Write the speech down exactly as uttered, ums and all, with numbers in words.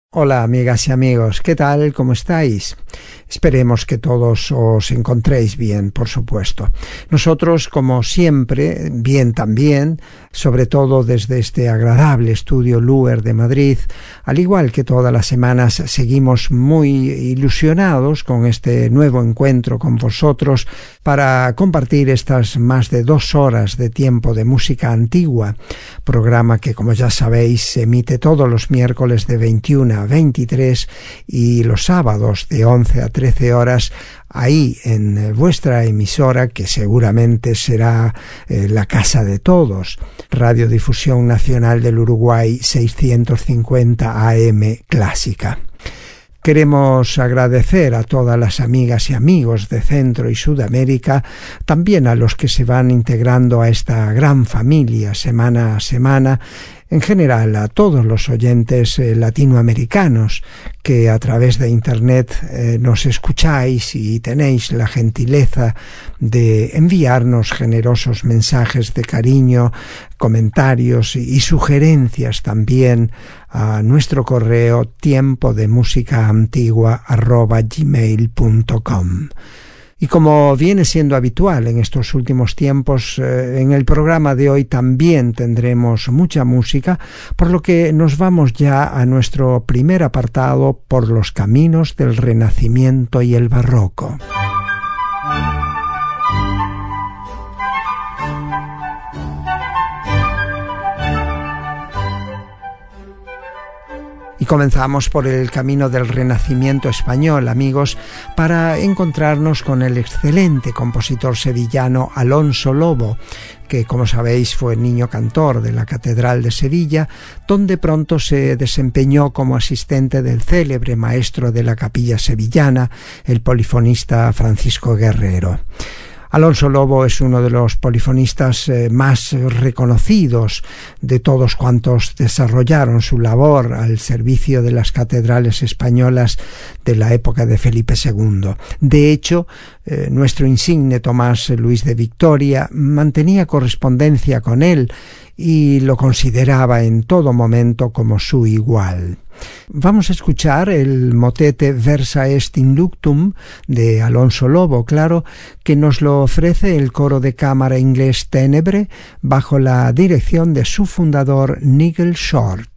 Hola amigas y amigos, ¿qué tal? ¿Cómo estáis? Esperemos que todos os encontréis bien, por supuesto. Nosotros, como siempre, bien también, sobre todo desde este agradable estudio Luer de Madrid, al igual que todas las semanas, seguimos muy ilusionados con este nuevo encuentro con vosotros para compartir estas más de dos horas de tiempo de música antigua, programa que, como ya sabéis, se emite todos los miércoles de veintiuna a veintitrés y los sábados de once a trece horas ahí en vuestra emisora, que seguramente será eh, la casa de todos, Radiodifusión Nacional del Uruguay seiscientos cincuenta A M Clásica. Queremos agradecer a todas las amigas y amigos de Centro y Sudamérica, también a los que se van integrando a esta gran familia semana a semana, en general a todos los oyentes eh, latinoamericanos que a través de Internet eh, nos escucháis y tenéis la gentileza de enviarnos generosos mensajes de cariño, comentarios y, y sugerencias también a nuestro correo tiempo de música antigua arroba gmail punto com. Y como viene siendo habitual en estos últimos tiempos, eh, en el programa de hoy también tendremos mucha música, por lo que nos vamos ya a nuestro primer apartado por los caminos del Renacimiento y el Barroco. Y comenzamos por el camino del Renacimiento español, amigos, para encontrarnos con el excelente compositor sevillano Alonso Lobo, que, como sabéis, fue niño cantor de la Catedral de Sevilla, donde pronto se desempeñó como asistente del célebre maestro de la capilla sevillana, el polifonista Francisco Guerrero. Alonso Lobo es uno de los polifonistas eh, más reconocidos de todos cuantos desarrollaron su labor al servicio de las catedrales españolas de la época de Felipe segundo. De hecho, eh, nuestro insigne Tomás Luis de Victoria mantenía correspondencia con él y lo consideraba en todo momento como su igual. Vamos a escuchar el motete Versa est in luctum de Alonso Lobo, claro, que nos lo ofrece el coro de cámara inglés Ténebre bajo la dirección de su fundador Nigel Short.